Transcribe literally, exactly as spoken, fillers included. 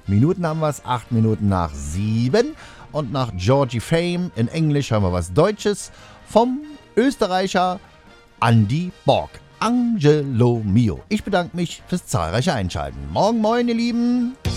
Minuten haben wir es, acht Minuten nach sieben. Und nach Georgie Fame in Englisch hören wir was Deutsches vom Österreicher Andy Borg. Angelo Mio. Ich bedanke mich fürs zahlreiche Einschalten. Morgen, moin, ihr Lieben.